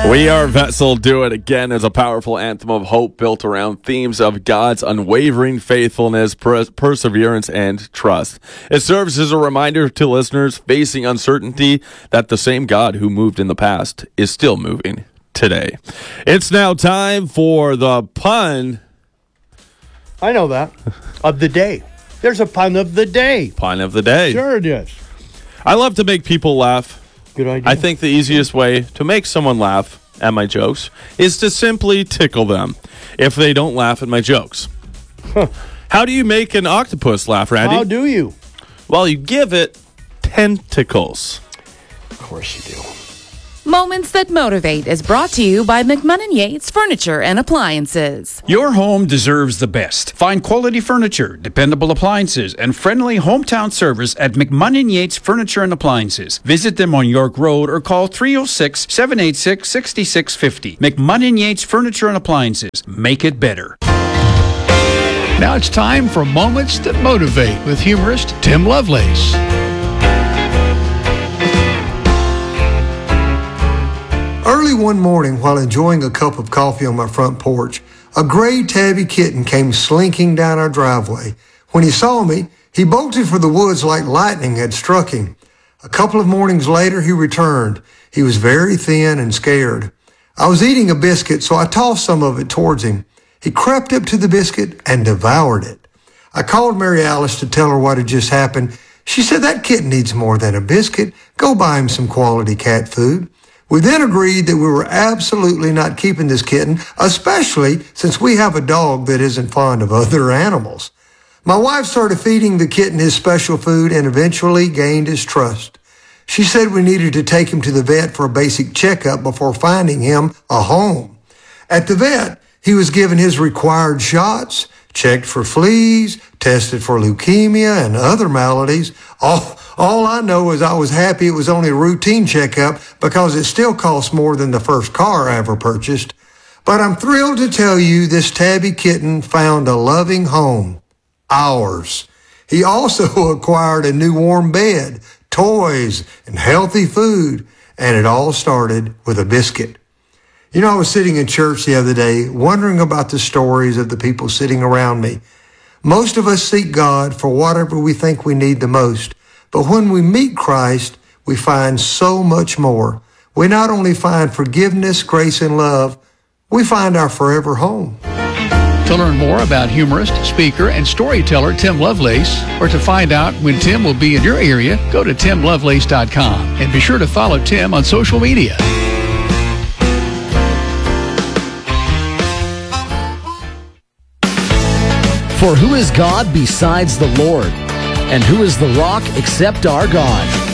We Are Vessel, Do It Again is a powerful anthem of hope built around themes of God's unwavering faithfulness, perseverance, and trust. It serves as a reminder to listeners facing uncertainty that the same God who moved in the past is still moving today. It's now time for the pun. I know that. Of the day. There's a pun of the day. Pun of the day. Sure it is. I love to make people laugh. Good idea. I think the easiest way to make someone laugh at my jokes is to simply tickle them if they don't laugh at my jokes. How do you make an octopus laugh, Randy? How do you? Well, you give it tentacles. Of course you do. Moments That Motivate is brought to you by McMunn & Yates Furniture and Appliances. Your home deserves the best. Find quality furniture, dependable appliances, and friendly hometown service at McMunn & Yates Furniture and Appliances. Visit them on York Road or call 306-786-6650. McMunn & Yates Furniture and Appliances. Make it better. Now it's time for Moments That Motivate with humorist Tim Lovelace. Early one morning, while enjoying a cup of coffee on my front porch, a gray tabby kitten came slinking down our driveway. When he saw me, he bolted for the woods like lightning had struck him. A couple of mornings later, he returned. He was very thin and scared. I was eating a biscuit, so I tossed some of it towards him. He crept up to the biscuit and devoured it. I called Mary Alice to tell her what had just happened. She said, "That kitten needs more than a biscuit. Go buy him some quality cat food." We then agreed that we were absolutely not keeping this kitten, especially since we have a dog that isn't fond of other animals. My wife started feeding the kitten his special food and eventually gained his trust. She said we needed to take him to the vet for a basic checkup before finding him a home. At the vet, he was given his required shots, checked for fleas, tested for leukemia and other maladies. All I know is I was happy it was only a routine checkup because it still costs more than the first car I ever purchased. But I'm thrilled to tell you this tabby kitten found a loving home. Ours. He also acquired a new warm bed, toys, and healthy food. And it all started with a biscuit. You know, I was sitting in church the other day wondering about the stories of the people sitting around me. Most of us seek God for whatever we think we need the most. But when we meet Christ, we find so much more. We not only find forgiveness, grace, and love, we find our forever home. To learn more about humorist, speaker, and storyteller Tim Lovelace, or to find out when Tim will be in your area, go to timlovelace.com and be sure to follow Tim on social media. For who is God besides the Lord? And who is the rock except our God?